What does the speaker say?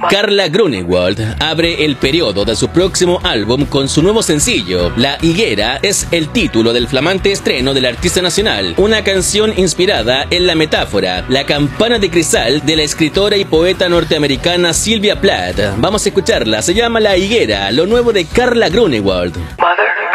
Carla Grunewald abre el periodo de su próximo álbum con su nuevo sencillo. La Higuera es el título del flamante estreno del artista nacional, una canción inspirada en la metáfora, la campana de cristal de la escritora y poeta norteamericana Sylvia Plath. Vamos a escucharla, se llama La Higuera, lo nuevo de Carla Grunewald. Mother?